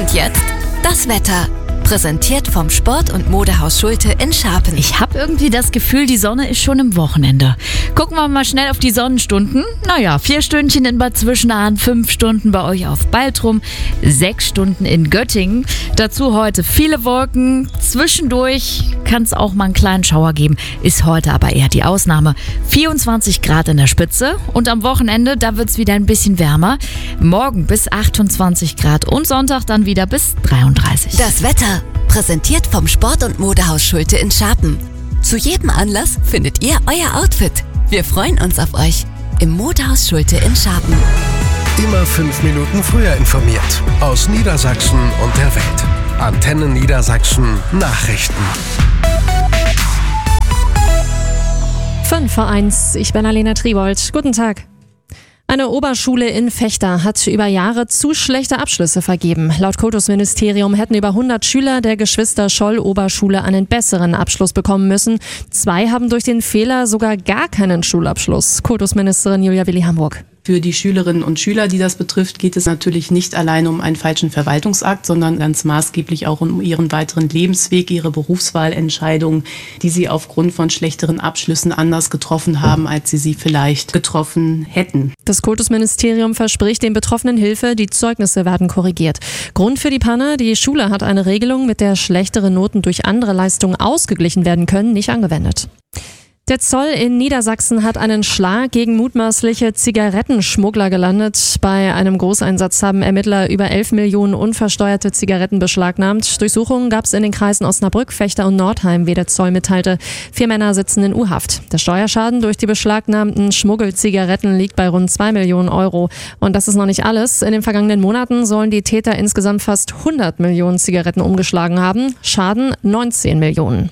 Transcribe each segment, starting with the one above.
Und jetzt das Wetter. Präsentiert vom Sport- und Modehaus Schulte in Scharpen. Ich habe irgendwie das Gefühl, die Sonne ist schon im Wochenende. Gucken wir mal schnell auf die Sonnenstunden. 4 Stündchen in Bad Zwischenahn, 5 Stunden bei euch auf Baltrum, 6 Stunden in Göttingen. Dazu heute viele Wolken. Zwischendurch kann es auch mal einen kleinen Schauer geben. Ist heute aber eher die Ausnahme. 24 Grad in der Spitze. Und am Wochenende, da wird es wieder ein bisschen wärmer. Morgen bis 28 Grad und Sonntag dann wieder bis 33. Das Wetter. Präsentiert vom Sport- und Modehaus Schulte in Scharpen. Zu jedem Anlass findet ihr euer Outfit. Wir freuen uns auf euch im Modehaus Schulte in Scharpen. Immer 5 Minuten früher informiert. Aus Niedersachsen und der Welt. Antenne Niedersachsen Nachrichten. 5:01, ich bin Alena Tribold. Guten Tag. Eine Oberschule in Vechta hat über Jahre zu schlechte Abschlüsse vergeben. Laut Kultusministerium hätten über 100 Schüler der Geschwister-Scholl-Oberschule einen besseren Abschluss bekommen müssen. 2 haben durch den Fehler sogar gar keinen Schulabschluss. Kultusministerin Julia Willi-Hamburg. Für die Schülerinnen und Schüler, die das betrifft, geht es natürlich nicht allein um einen falschen Verwaltungsakt, sondern ganz maßgeblich auch um ihren weiteren Lebensweg, ihre Berufswahlentscheidungen, die sie aufgrund von schlechteren Abschlüssen anders getroffen haben, als sie vielleicht getroffen hätten. Das Kultusministerium verspricht den Betroffenen Hilfe, die Zeugnisse werden korrigiert. Grund für die Panne: die Schule hat eine Regelung, mit der schlechtere Noten durch andere Leistungen ausgeglichen werden können, nicht angewendet. Der Zoll in Niedersachsen hat einen Schlag gegen mutmaßliche Zigarettenschmuggler gelandet. Bei einem Großeinsatz haben Ermittler über 11 Millionen unversteuerte Zigaretten beschlagnahmt. Durchsuchungen gab es in den Kreisen Osnabrück, Vechta und Nordheim, wie der Zoll mitteilte. 4 Männer sitzen in U-Haft. Der Steuerschaden durch die beschlagnahmten Schmuggelzigaretten liegt bei rund 2 Millionen Euro. Und das ist noch nicht alles. In den vergangenen Monaten sollen die Täter insgesamt fast 100 Millionen Zigaretten umgeschlagen haben. Schaden 19 Millionen.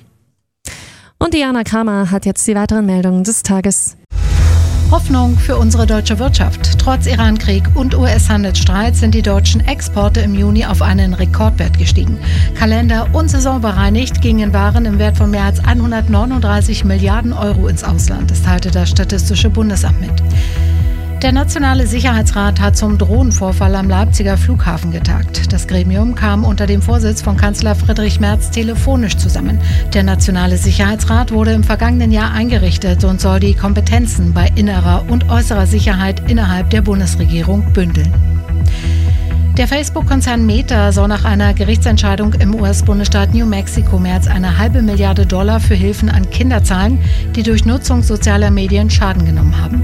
Und Diana Kramer hat jetzt die weiteren Meldungen des Tages. Hoffnung für unsere deutsche Wirtschaft. Trotz Iran-Krieg und US-Handelsstreit sind die deutschen Exporte im Juni auf einen Rekordwert gestiegen. Kalender- und saisonbereinigt gingen Waren im Wert von mehr als 139 Milliarden Euro ins Ausland. Das teilte das Statistische Bundesamt mit. Der Nationale Sicherheitsrat hat zum Drohnenvorfall am Leipziger Flughafen getagt. Das Gremium kam unter dem Vorsitz von Kanzler Friedrich Merz telefonisch zusammen. Der Nationale Sicherheitsrat wurde im vergangenen Jahr eingerichtet und soll die Kompetenzen bei innerer und äußerer Sicherheit innerhalb der Bundesregierung bündeln. Der Facebook-Konzern Meta soll nach einer Gerichtsentscheidung im US-Bundesstaat New Mexico mehr als $1,5 Milliarden für Hilfen an Kinder zahlen, die durch Nutzung sozialer Medien Schaden genommen haben.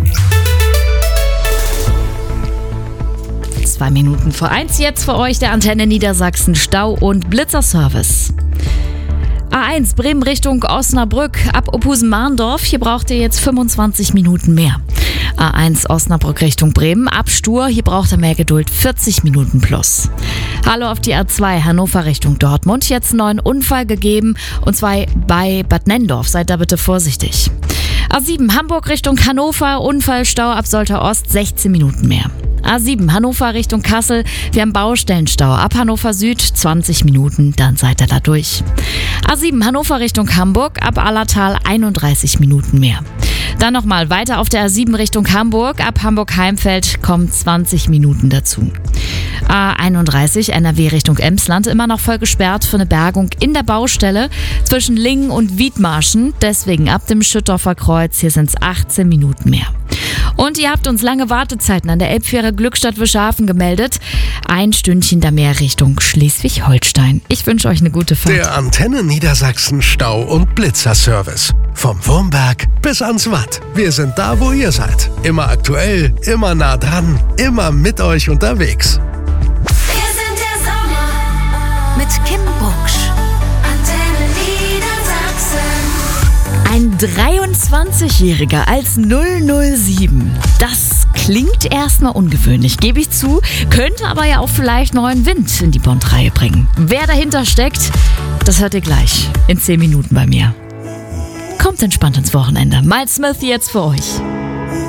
2 Minuten vor 1 jetzt für euch der Antenne Niedersachsen Stau- und Blitzerservice. A1 Bremen Richtung Osnabrück ab Ophusen-Mahndorf. Hier braucht ihr jetzt 25 Minuten mehr. A1 Osnabrück Richtung Bremen ab Stur. Hier braucht ihr mehr Geduld, 40 Minuten plus. Hallo auf die A2 Hannover Richtung Dortmund. Jetzt einen neuen Unfall gegeben und zwar bei Bad Nennendorf. Seid da bitte vorsichtig. A7 Hamburg Richtung Hannover. Unfallstau ab Soltau Ost, 16 Minuten mehr. A7 Hannover Richtung Kassel, wir haben Baustellenstau ab Hannover Süd, 20 Minuten, dann seid ihr da durch. A7 Hannover Richtung Hamburg, ab Allertal 31 Minuten mehr. Dann nochmal weiter auf der A7 Richtung Hamburg, ab Hamburg-Heimfeld kommen 20 Minuten dazu. A31 NRW Richtung Emsland, immer noch voll gesperrt für eine Bergung in der Baustelle zwischen Lingen und Wiedmarschen, deswegen ab dem Schüttorfer Kreuz, hier sind es 18 Minuten mehr. Und ihr habt uns lange Wartezeiten an der Elbfähre Glückstadt-Wischhafen gemeldet. 1 Stündchen da mehr Richtung Schleswig-Holstein. Ich wünsche euch eine gute Fahrt. Der Antenne Niedersachsen Stau- und Blitzerservice. Vom Wurmberg bis ans Watt. Wir sind da, wo ihr seid. Immer aktuell, immer nah dran, immer mit euch unterwegs. Wir sind der Sommer mit Kim Bucksch. Antenne Niedersachsen. Ein 23-Jähriger als 007. Das klingt erstmal ungewöhnlich, gebe ich zu, könnte aber ja auch vielleicht neuen Wind in die Bond-Reihe bringen. Wer dahinter steckt, das hört ihr gleich in 10 Minuten bei mir. Kommt entspannt ins Wochenende. Miles Smith jetzt für euch.